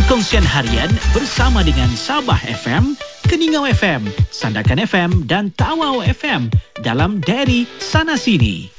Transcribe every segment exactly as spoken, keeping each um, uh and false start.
Perkongsian harian bersama dengan Sabah F M, Keningau F M, Sandakan F M dan Tawau F M dalam Dari Sana Sini.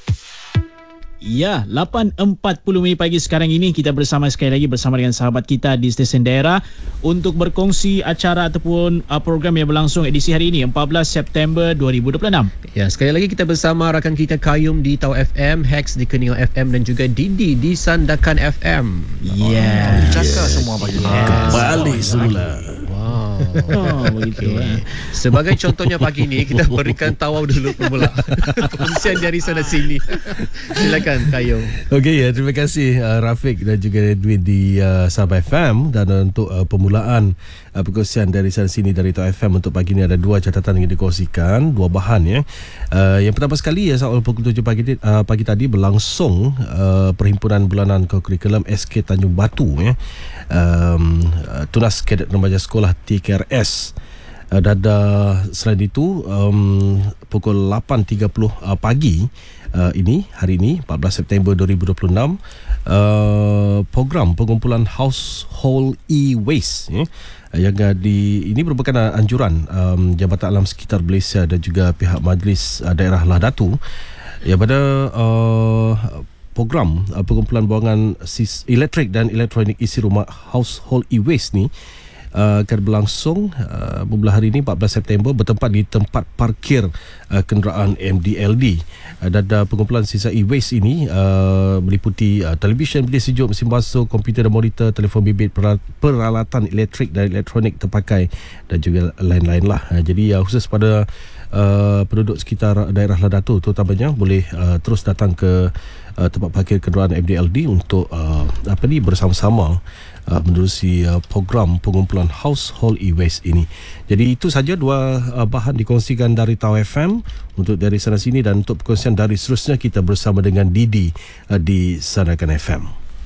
Ya, lapan empat puluh minit pagi sekarang ini kita bersama sekali lagi bersama dengan sahabat kita di stesen daerah untuk berkongsi acara ataupun uh, program yang berlangsung edisi hari ini empat belas September dua ribu dua puluh enam. Ya, sekali lagi kita bersama rakan kita Kayum di Tawau F M, Hex di Keningau F M dan juga Didi di Sandakan F M. Ya, yeah. Cakap yes. semua pagi. Yes. Balik semula. Wow. Oh, begitu. Okay. Sebagai contohnya pagi ini kita berikan Tawau dulu pemula. Perkongsian dari sana sini. Silakan Kayum. Okey, ya, terima kasih uh, Rafiq dan juga Edwin di uh, Sabah F M. Dan uh, untuk uh, permulaan uh, perkongsian dari sana sini dari Tawau F M untuk pagi ini ada dua catatan yang dikongsikan, dua bahan ya. Uh, yang pertama sekali ya, soal pukul tujuh pagi uh, pagi tadi berlangsung uh, Perhimpunan Bulanan Kurikulum S K Tanjung Batu ya. Um, uh, Tunas Kadet Remaja Sekolah T K R S. Uh, dan uh, selain itu um, pukul lapan tiga puluh uh, pagi uh, ini hari ini empat belas September dua ribu dua puluh enam uh, program pengumpulan household e-waste ya, yang uh, di ini merupakan anjuran um, Jabatan Alam Sekitar Malaysia dan juga pihak Majlis uh, Daerah Lah Datu ya pada uh, program uh, pengumpulan buangan elektrik dan elektronik isi rumah household e-waste ni Uh, akan berlangsung uh, beberapa hari ini empat belas September bertempat di tempat parkir uh, kenderaan M D L D. Uh, dan uh, pengumpulan sisa e-waste ini uh, meliputi uh, televisyen, bilik sejuk, mesin basuh, komputer dan monitor, telefon bimbit, peralatan elektrik dan elektronik terpakai dan juga lain-lain lah. Uh, jadi uh, khusus pada uh, penduduk sekitar daerah Lah Datu terutamanya boleh uh, terus datang ke uh, tempat parkir kenderaan M D L D untuk uh, apa ni bersama-sama Uh, menerusi uh, program pengumpulan household e-waste ini. Jadi itu saja dua uh, bahan dikongsikan dari Tawau F M untuk dari sana sini, dan untuk perkongsian dari seterusnya kita bersama dengan Didi uh, di Sandakan F M.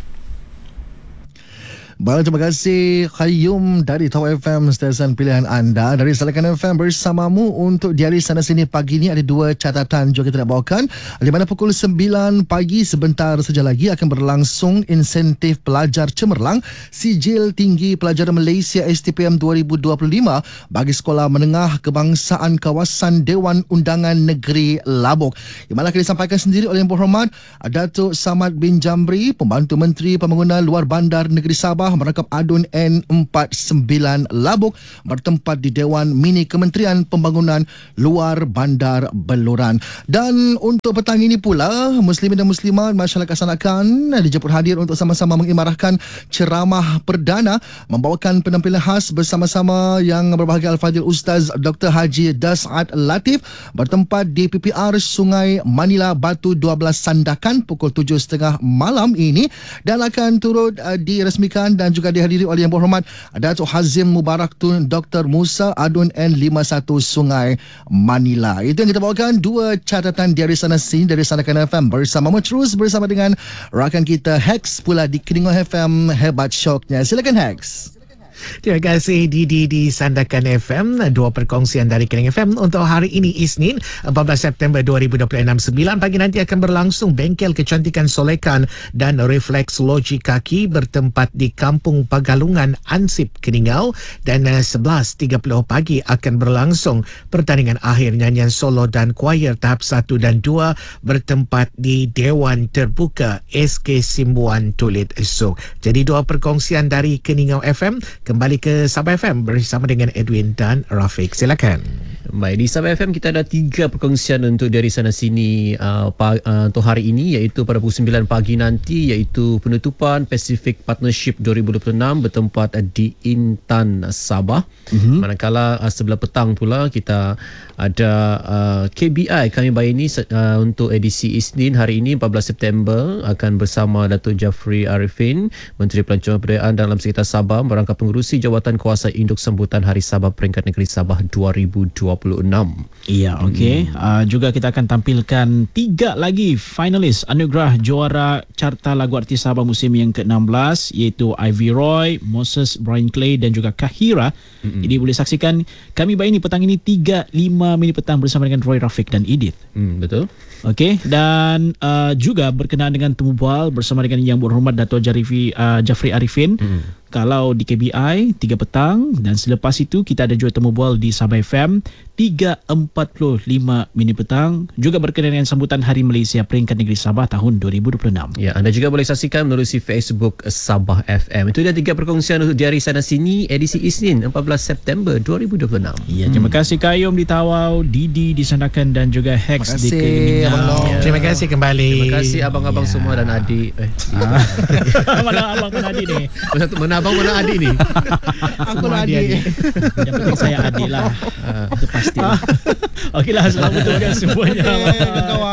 Baik, terima kasih Kayum dari Tawau F M, stesen pilihan anda. Dari Sandakan F M bersamamu untuk Diari Sana Sini pagi ini ada dua catatan juga kita nak bawakan. Di mana pukul sembilan pagi sebentar saja lagi akan berlangsung insentif pelajar cemerlang Sijil Tinggi Pelajaran Malaysia S T P M dua ribu dua puluh lima bagi sekolah menengah kebangsaan kawasan Dewan Undangan Negeri Labuk. Yang mana akan disampaikan sendiri oleh Yang Berhormat Datuk Samad bin Jamri, Pembantu Menteri Pembangunan Luar Bandar Negeri Sabah, merangkap adun N empat puluh sembilan Labuk, bertempat di Dewan Mini Kementerian Pembangunan Luar Bandar Beluran. Dan untuk petang ini pula, Muslimin dan Muslimat masyarakat Sandakan dijemput hadir untuk sama-sama mengimarahkan ceramah perdana, membawakan penampilan khas bersama-sama yang berbahagia Al-Fadhil Ustaz Doktor Haji Das'ad Latif, bertempat di P P R Sungai Manila Batu dua belas Sandakan pukul tujuh tiga puluh malam ini, dan akan turut uh, diresmikan dan juga dihadiri oleh Yang Berhormat Datuk Hazim Mubarak Tun Doktor Musa Adun N lima puluh satu Sungai Manila. Itu yang kita bawakan, dua catatan dari sana sini dari Sandakan F M bersama terus bersama dengan rakan kita Hex pula di Keningau F M. Hebat syoknya. Silakan Hex. Terima kasih Didi di Sandakan F M. Dua perkongsian dari Keningau F M untuk hari ini Isnin empat belas September dua ribu dua puluh enam. Sembilan pagi nanti akan berlangsung Bengkel Kecantikan Solekan dan Refleks Logi Kaki bertempat di Kampung Pagalungan Ansip Keningau. Dan sebelas tiga puluh pagi akan berlangsung pertandingan akhir nyanyian solo dan choir tahap satu dan dua bertempat di Dewan Terbuka S K Simbuan Tulit Esok. Jadi dua perkongsian dari Keningau F M. Kembali ke Sabah F M bersama dengan Edwin dan Rafiq. Silakan. Baik, di Sabah F M kita ada tiga perkongsian untuk dari sana sini uh, pa, uh, untuk hari ini, iaitu pada pukul sembilan pagi nanti, iaitu penutupan Pacific Partnership dua ribu dua puluh enam bertempat di Intan, Sabah. Mm-hmm. Manakala uh, sebelah petang pula kita ada uh, K B I kami bayani uh, untuk edisi Isnin hari ini empat belas September akan bersama Datuk Jafri Arifin, Menteri Pelancongan Perdayaan dalam Sekitar Sabah, merangkap pengurusi Jawatan Kuasa Induk Sambutan Hari Sabah Peringkat Negeri Sabah dua ribu dua puluh enam. Ya, okey. Hmm. Uh, juga kita akan tampilkan tiga lagi finalis anugerah juara Carta Lagu Artis Sabah musim yang ke enam belas, iaitu Ivy Roy, Moses Brian Clay dan juga Kahira. Hmm. Jadi boleh saksikan kami bayani petang ini tiga lima minit petang bersama dengan Roy, Rafiq dan Edith. Hmm, betul. Okey, dan uh, juga berkenaan dengan temu bual bersama dengan Yang Berhormat Dato' Jarifi, uh, Jafri Arifin. Hmm. Kalau di K B I tiga petang, dan selepas itu kita ada juga temu bual di Sabah F M tiga empat puluh lima minit petang, juga berkenaan dengan sambutan Hari Malaysia Peringkat Negeri Sabah tahun dua ribu dua puluh enam. Ya, anda juga boleh saksikan melalui Facebook Sabah F M. Itu dia tiga perkongsian untuk Diari Sana Sini edisi Isnin empat belas September dua ribu dua puluh enam. Ya, terima kasih Kayum di Tawau, Didi di Sandakan dan juga Hex di Terima kasih, Abang Kelingau. Long. Ya. Terima kasih kembali. Terima kasih abang-abang Ya. semua dan adik. Eh, Mana abang mana adik ni? mana, mana abang mana adik ni? Aku Semua lah adik. adik. Yang penting saya adik lah. Itu pasti lah. Okeylah, selamat untuk semuanya. Okay, kawan.